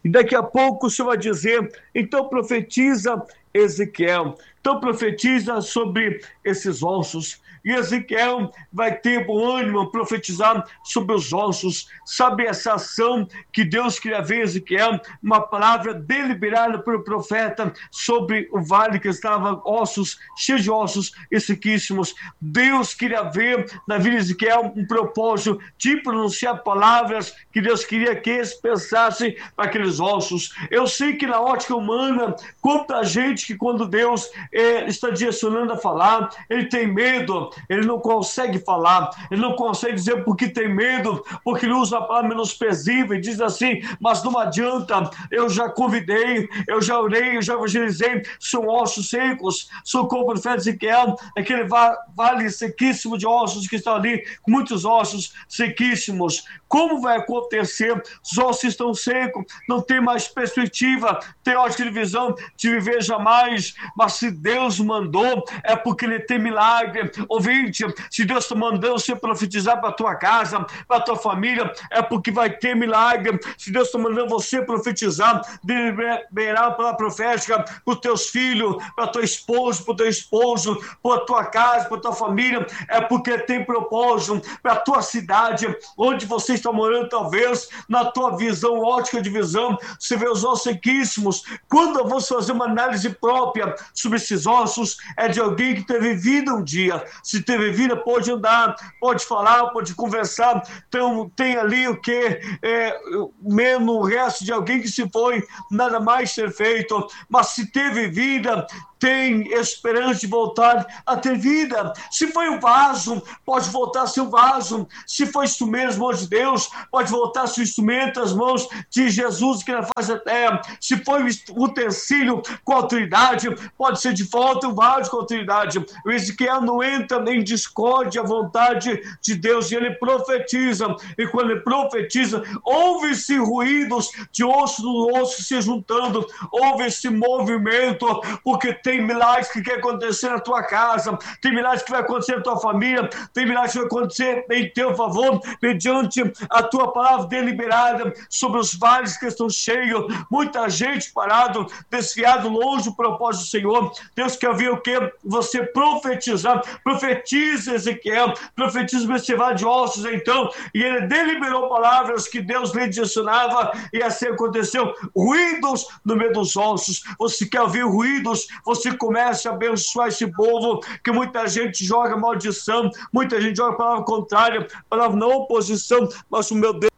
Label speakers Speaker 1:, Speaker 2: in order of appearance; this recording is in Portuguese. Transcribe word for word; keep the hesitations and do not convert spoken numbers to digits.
Speaker 1: E daqui a pouco o Senhor vai dizer, então profetiza, Ezequiel. Então profetiza sobre esses ossos. E Ezequiel vai ter bom ânimo profetizar sobre os ossos. Sabe essa ação que Deus queria ver, Ezequiel? Uma palavra deliberada pelo profeta sobre o vale que estava ossos, cheio de ossos e sequíssimos. Deus queria ver na vida de Ezequiel um propósito de pronunciar palavras que Deus queria que eles pensassem para aqueles ossos. Eu sei que na ótica humana, quanta gente que quando Deus eh, está direcionando a falar, ele tem medo, ele não consegue falar, ele não consegue dizer porque tem medo, porque ele usa a palavra menosprezível e diz assim, mas não adianta, eu já convidei, eu já orei, eu já evangelizei, são ossos secos, sou como o profeta Ezequiel, aquele vale sequíssimo de ossos que estão ali, com muitos ossos sequíssimos. Como vai acontecer? Os ossos estão secos, não tem mais perspectiva, tem ótica de visão de viver jamais, mas se Deus mandou, é porque ele tem milagre. Ouvinte, se Deus está mandando você profetizar para a tua casa, para a tua família, é porque vai ter milagre. Se Deus está mandando você profetizar, liberar a palavra profética para os teus filhos, para a tua esposa, para o teu esposo, para a tua casa, para a tua família, é porque tem propósito para a tua cidade, onde você está morando, talvez, na tua visão, ótica de visão, você vê os ossos sequíssimos. Quando eu vou fazer uma análise própria sobre esses ossos, é de alguém que teve vida um dia. Se teve vida, pode andar, pode falar, pode conversar. Então, tem ali o que? É, menos o resto de alguém que se foi, nada mais ser feito. Mas se teve vida, tem esperança de voltar a ter vida. Se foi um vaso, pode voltar a ser um vaso. Se foi instrumento nas mãos de Deus, pode voltar a ser instrumento nas mãos de Jesus que na face da terra. Se foi um utensílio com autoridade, pode ser de volta um vaso com autoridade. O Ezequiel não entra em discórdia à vontade de Deus, e ele profetiza. E quando ele profetiza, ouve-se ruídos de osso no osso se juntando, ouve esse movimento, porque tem milagres que quer acontecer na tua casa, tem milagres que vai acontecer na tua família, tem milagres que vai acontecer em teu favor, mediante a tua palavra deliberada sobre os vales que estão cheios, muita gente parado, desviado, longe do propósito do Senhor. Deus quer ver o que? Você profetizar, profetiza, Ezequiel, profetiza esse vale de ossos, então, e ele deliberou palavras que Deus lhe direcionava, e assim aconteceu, ruídos no meio dos ossos. Você quer ouvir ruídos? Você começa a abençoar esse povo, que muita gente joga maldição, muita gente joga a palavra contrária, a palavra não oposição, mas o meu Deus